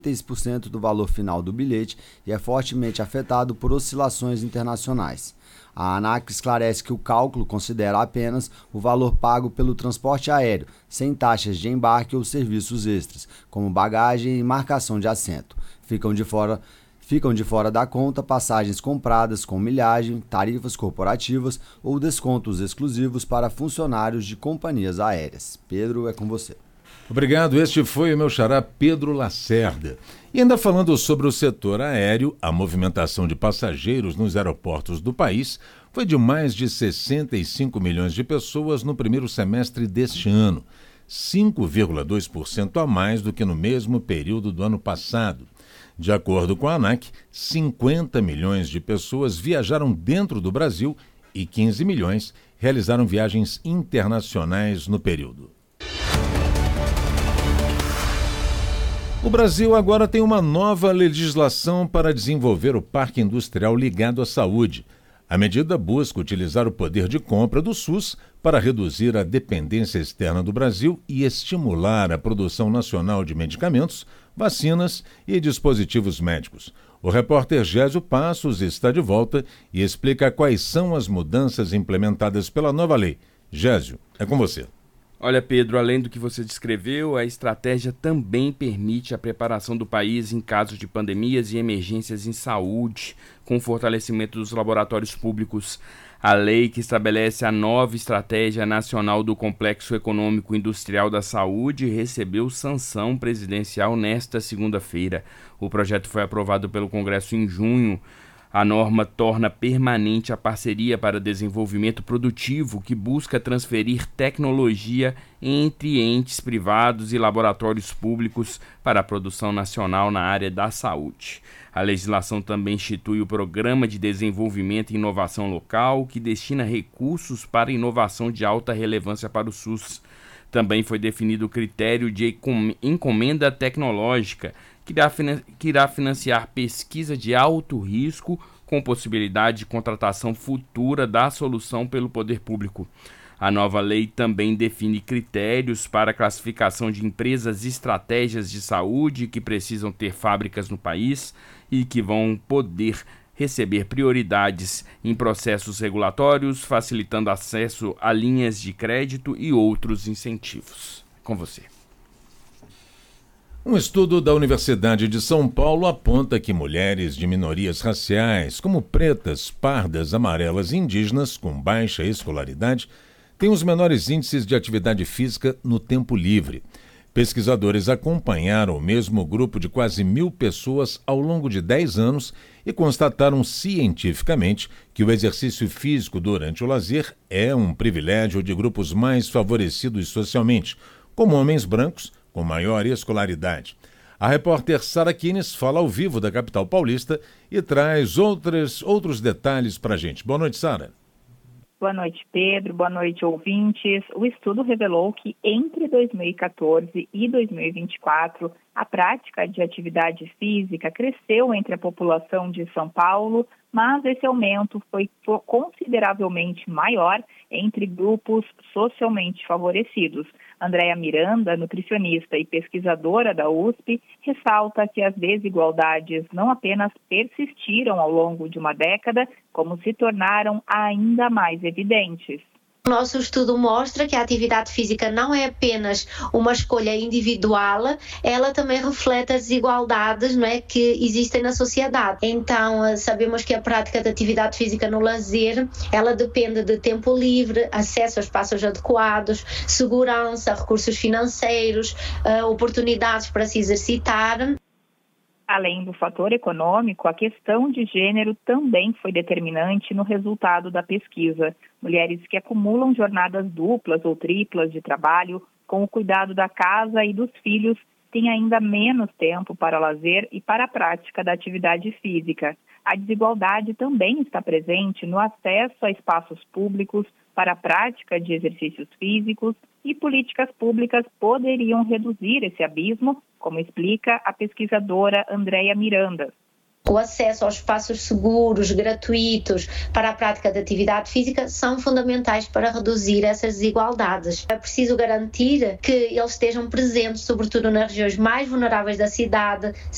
3% do valor final do bilhete e é fortemente afetado por oscilações internacionais. A ANAC esclarece que o cálculo considera apenas o valor pago pelo transporte aéreo, sem taxas de embarque ou serviços extras, como bagagem e marcação de assento. Ficam de fora da conta passagens compradas com milhagem, tarifas corporativas ou descontos exclusivos para funcionários de companhias aéreas. Pedro, é com você. Obrigado, este foi o meu xará Pedro Lacerda. E ainda falando sobre o setor aéreo, a movimentação de passageiros nos aeroportos do país foi de mais de 65 milhões de pessoas no primeiro semestre deste ano, 5,2% a mais do que no mesmo período do ano passado. De acordo com a ANAC, 50 milhões de pessoas viajaram dentro do Brasil e 15 milhões realizaram viagens internacionais no período. O Brasil agora tem uma nova legislação para desenvolver o parque industrial ligado à saúde. A medida busca utilizar o poder de compra do SUS para reduzir a dependência externa do Brasil e estimular a produção nacional de medicamentos, vacinas e dispositivos médicos. O repórter Gésio Passos está de volta e explica quais são as mudanças implementadas pela nova lei. Gésio, é com você. Olha, Pedro, além do que você descreveu, a estratégia também permite a preparação do país em casos de pandemias e emergências em saúde, com o fortalecimento dos laboratórios públicos. A lei que estabelece a nova Estratégia Nacional do Complexo Econômico Industrial da Saúde recebeu sanção presidencial nesta segunda-feira. O projeto foi aprovado pelo Congresso em junho. A norma torna permanente a parceria para desenvolvimento produtivo que busca transferir tecnologia entre entes privados e laboratórios públicos para a produção nacional na área da saúde. A legislação também institui o Programa de Desenvolvimento e Inovação Local, que destina recursos para inovação de alta relevância para o SUS. Também foi definido o critério de encomenda tecnológica, que irá financiar pesquisa de alto risco com possibilidade de contratação futura da solução pelo poder público. A nova lei também define critérios para a classificação de empresas estratégias de saúde que precisam ter fábricas no país e que vão poder receber prioridades em processos regulatórios, facilitando acesso a linhas de crédito e outros incentivos. Com você. Um estudo da Universidade de São Paulo aponta que mulheres de minorias raciais, como pretas, pardas, amarelas e indígenas, com baixa escolaridade, têm os menores índices de atividade física no tempo livre. Pesquisadores acompanharam o mesmo grupo de quase 1.000 pessoas ao longo de 10 anos e constataram cientificamente que o exercício físico durante o lazer é um privilégio de grupos mais favorecidos socialmente, como homens brancos com maior escolaridade. A repórter Sara Kines fala ao vivo da capital paulista e traz outros detalhes para a gente. Boa noite, Sara. Boa noite, Pedro. Boa noite, ouvintes. O estudo revelou que entre 2014 e 2024, a prática de atividade física cresceu entre a população de São Paulo, mas esse aumento foi consideravelmente maior entre grupos socialmente favorecidos. Andréia Miranda, nutricionista e pesquisadora da USP, ressalta que as desigualdades não apenas persistiram ao longo de uma década, como se tornaram ainda mais evidentes. O nosso estudo mostra que a atividade física não é apenas uma escolha individual, ela também reflete as desigualdades, não é, que existem na sociedade. Então, sabemos que a prática de atividade física no lazer, ela depende de tempo livre, acesso a espaços adequados, segurança, recursos financeiros, oportunidades para se exercitar. Além do fator econômico, a questão de gênero também foi determinante no resultado da pesquisa. Mulheres que acumulam jornadas duplas ou triplas de trabalho com o cuidado da casa e dos filhos têm ainda menos tempo para lazer e para a prática da atividade física. A desigualdade também está presente no acesso a espaços públicos para a prática de exercícios físicos e políticas públicas poderiam reduzir esse abismo, como explica a pesquisadora Andréia Miranda. O acesso aos espaços seguros, gratuitos para a prática de atividade física são fundamentais para reduzir essas desigualdades. É preciso garantir que eles estejam presentes, sobretudo nas regiões mais vulneráveis da cidade,